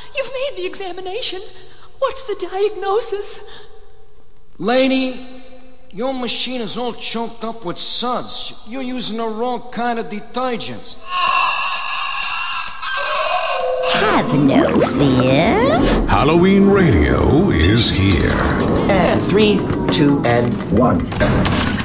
You've made the examination. What's the diagnosis? Lady, your machine is all choked up with suds. You're using the wrong kind of detergent. Have no fear. Halloween Radio is here. And 3, 2, and 1.